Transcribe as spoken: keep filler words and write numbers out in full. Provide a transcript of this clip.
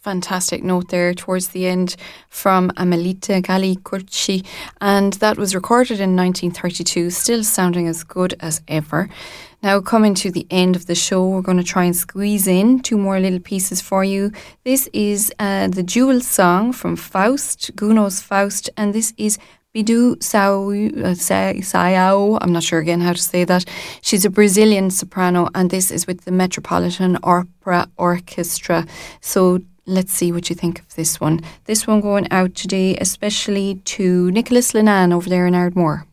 Fantastic note there towards the end from Amelita Gali Curci, and that was recorded in nineteen thirty-two, still sounding as good as ever. Now, coming to the end of the show, we're going to try and squeeze in two more little pieces for you. This is uh, the Jewel song from Faust, Gounod's Faust, and this is Bidou Sayao, I'm not sure again how to say that. She's a Brazilian soprano, and this is with the Metropolitan Opera Orchestra. So let's see what you think of this one. This one going out today, especially to Nicholas Linan over there in Ardmore.